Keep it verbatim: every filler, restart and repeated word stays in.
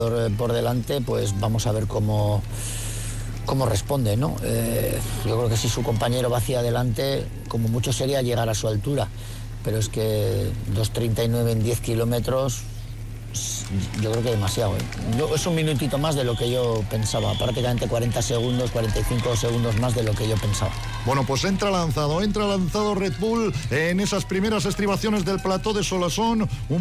por delante, pues vamos a ver cómo, cómo responde, ¿no? Eh, yo creo que si su compañero va hacia adelante, como mucho sería llegar a su altura, pero es que dos treinta y nueve en diez kilómetros, yo creo que demasiado, ¿eh? Yo, es un minutito más de lo que yo pensaba, prácticamente cuarenta segundos, cuarenta y cinco segundos más de lo que yo pensaba. Bueno, pues entra lanzado, entra lanzado Red Bull en esas primeras estribaciones del plató de Solasson. Un